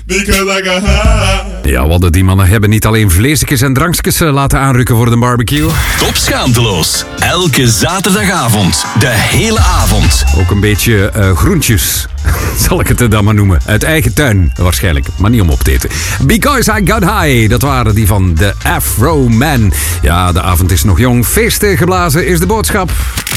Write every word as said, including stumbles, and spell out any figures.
because I got high. Ja, wat die mannen hebben niet alleen vleesjes en drankjes laten aanrukken voor de barbecue. Top Schaamteloos. Elke zaterdagavond. De hele avond. Ook een beetje uh, groentjes, zal ik het er dan maar noemen. Uit eigen tuin, waarschijnlijk. Maar niet om op te eten. Because I Got High. Dat waren die van de Afro Man. Ja, de avond is nog jong. Feesten geblazen is de boodschap.